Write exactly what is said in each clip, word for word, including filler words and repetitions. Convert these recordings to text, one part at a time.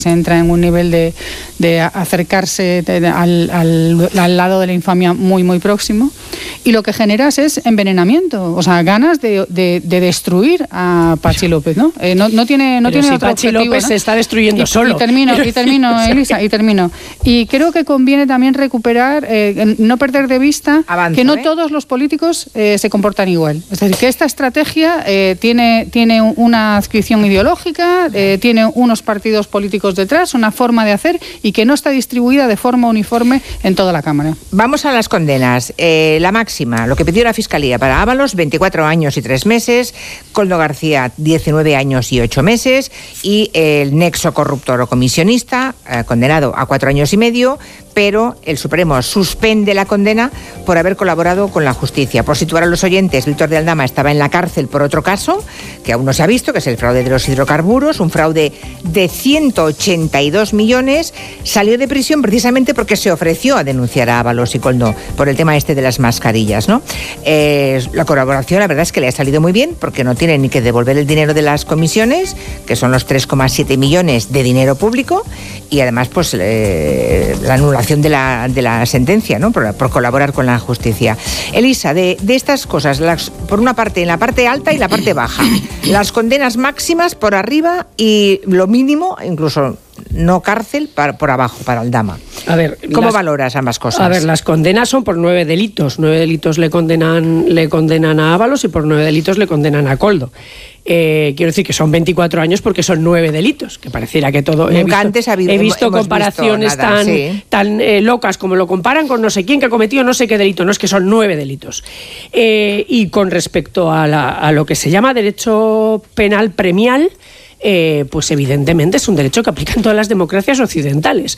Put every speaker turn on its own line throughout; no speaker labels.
se entra en un nivel de, de acercarse de, de, al, al, al lado de la infamia muy, muy próximo. Y lo que generas es envenenamiento, o sea, ganas de, de, de destruir a Pachi López, ¿no? Eh, no, no tiene, no
Pero
tiene
si
otro
Pachi
objetivo,
López
¿no?
se está destruyendo
y,
solo.
Y termino, y termino, Elisa, y termino. Y creo que conviene también recuperar, eh, no perder de vista
Avanzo,
que no
¿eh?
todos los políticos eh, se comportan igual. Es decir, que esta estrategia eh, tiene, tiene una adscripción ideológica, eh, tiene unos partidos políticos detrás, una forma de hacer y que no está distribuida de forma uniforme en toda la Cámara.
Vamos a las condenas. Eh, la máxima, lo que pidió la Fiscalía para Ábalos, veinticuatro años y tres meses, Koldo García, diecinueve años y ocho meses, y el nexo corruptor o comisionista, eh, condenado a cuatro años y medio, pero el Supremo suspende la condena por haber colaborado con la justicia. Por situar a los oyentes, Víctor de Aldama estaba en la cárcel por otro caso, que aún no se ha visto, que es el fraude de los hidrocarburos, un fraude de ciento ochenta y dos millones. Salió de prisión precisamente porque se ofreció a denunciar a Ábalos y Koldo por el tema este de las mascarillas, ¿no? Eh, la colaboración, la verdad es que le ha salido muy bien, porque no tiene ni que devolver el dinero de las comisiones, que son los tres coma siete millones de dinero público, y además pues eh, la anulación de la, de la sentencia, ¿no? Por, por colaborar con la justicia. Elisa, de, de estas cosas, las, por una parte, en la parte alta y la parte baja, las condenas máximas por arriba y lo mínimo, incluso no cárcel, para, por abajo, para Aldama.
A ver,
¿cómo
las,
valoras ambas cosas?
A ver, las condenas son por nueve delitos. Nueve delitos le condenan, le condenan a Ábalos y por nueve delitos le condenan a Koldo. Eh, quiero decir que son veinticuatro años porque son nueve delitos, que pareciera que todo...
Nunca
he visto,
antes ha habido,
he visto
hemos
comparaciones
visto nada,
tan,
sí.
tan eh, locas como lo comparan con no sé quién que ha cometido no sé qué delito. No, es que son nueve delitos. Eh, y con respecto a, la, a lo que se llama derecho penal premial, Eh, pues evidentemente es un derecho que aplican todas las democracias occidentales.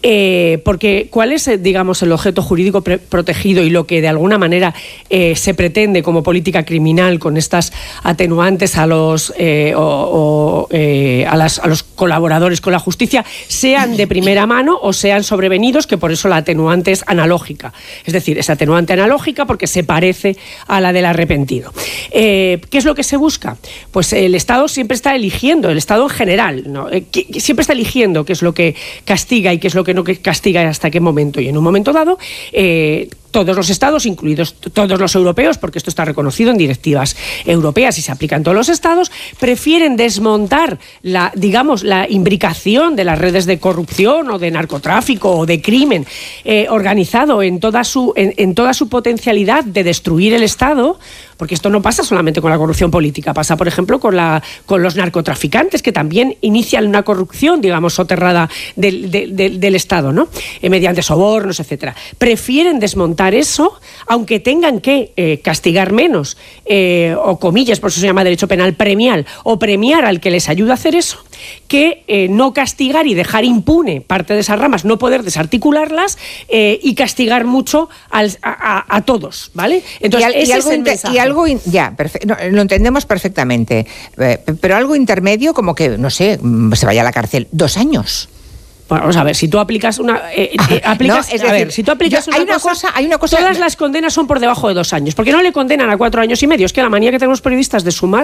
Eh, porque ¿cuál es, digamos, el objeto jurídico pre- protegido y lo que de alguna manera eh, se pretende como política criminal con estas atenuantes a los, eh, o, o, eh, a, las, a los colaboradores con la justicia, sean de primera mano o sean sobrevenidos, que por eso la atenuante es analógica? Es decir, es atenuante analógica porque se parece a la del arrepentido. Eh, ¿Qué es lo que se busca? Pues el Estado siempre está eligiendo, el Estado en general, ¿no? Eh, que, que siempre está eligiendo qué es lo que castiga y qué es lo que no castiga y hasta qué momento. Y en un momento dado, eh, todos los estados, incluidos todos los europeos, porque esto está reconocido en directivas europeas y se aplica en todos los estados, prefieren desmontar la, digamos, la imbricación de las redes de corrupción o de narcotráfico o de crimen eh, organizado en toda su, en, en toda su potencialidad de destruir el Estado, porque esto no pasa solamente con la corrupción política, pasa, por ejemplo, con, la, con los narcotraficantes, que también inician una corrupción, digamos, soterrada del, del, del, del Estado, ¿no? Eh, mediante sobornos, etcétera. Prefieren desmontar eso, aunque tengan que eh, castigar menos, eh, o comillas, por eso se llama derecho penal premial, o premiar al que les ayuda a hacer eso, que eh, no castigar y dejar impune parte de esas ramas, no poder desarticularlas eh, y castigar mucho al, a, a, a todos, ¿vale? Entonces,
y, al,
ese
y algo,
es el
inter,
mensaje.
y algo in, ya, perfe- no, lo entendemos perfectamente, eh, pero algo intermedio, como que, no sé, se vaya a la cárcel dos años.
Bueno, vamos a ver, si tú aplicas una... Eh, eh, aplicas,
no, es
a
decir,
ver, si tú aplicas
yo,
una,
hay una
cosa,
cosa, hay una cosa...
todas las condenas son por debajo de dos años, porque no le condenan a cuatro años y medio. Es que la manía que tenemos periodistas de sumar...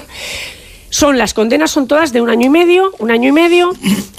Son, las condenas son todas de un año y medio, un año y medio,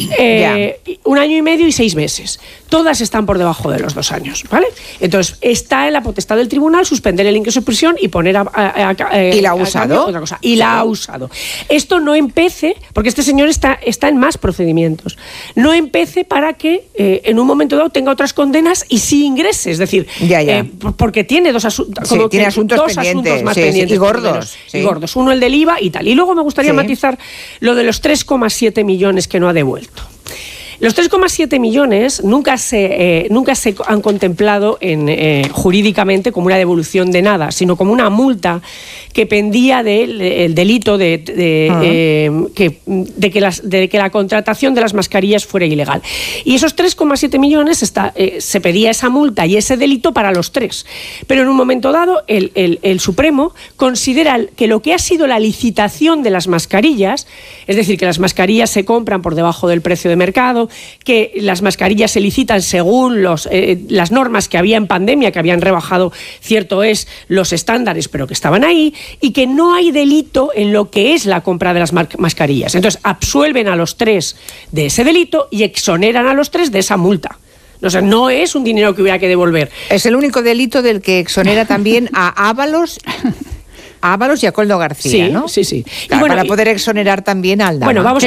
eh, un año y medio y seis meses. Todas están por debajo de los dos años, ¿vale? Entonces, está en la potestad del tribunal suspender el ingreso en prisión y poner a... a, a, a
¿Y la ha
a
usado?
Otra cosa. Y la ha usado. Esto no empece, porque este señor está, está en más procedimientos, no empece para que eh, en un momento dado tenga otras condenas y sí ingrese, es decir,
ya, ya.
Eh, porque tiene dos, asu
sí,
como
tiene
que
asuntos
dos
pendientes,
asuntos más
sí,
pendientes.
sí, y gordos. Sí.
Y gordos. Uno el del I V A y tal. Y luego me gustaría
Sí.
matizar lo de los tres coma siete millones que no ha devuelto. Los tres coma siete millones nunca se, eh, nunca se han contemplado en, eh, jurídicamente como una devolución de nada, sino como una multa que pendía del de, delito de, de, uh-huh. eh, que, de, que las, de que la contratación de las mascarillas fuera ilegal. Y esos tres coma siete millones está, eh, se pedía esa multa y ese delito para los tres. Pero en un momento dado el, el, el Supremo considera que lo que ha sido la licitación de las mascarillas, es decir, que las mascarillas se compran por debajo del precio de mercado, demostrado que las mascarillas se licitan según los, eh, las normas que había en pandemia, que habían rebajado, cierto es, los estándares, pero que estaban ahí, y que no hay delito en lo que es la compra de las mascarillas. Entonces, absuelven a los tres de ese delito y exoneran a los tres de esa multa. O sea, no es un dinero que hubiera que devolver.
Es el único delito del que exonera también a Ábalos... A Ábalos y a Coldo García,
sí,
¿no?
Sí, sí.
Claro, y bueno, para poder exonerar también a Aldama.
Bueno, vamos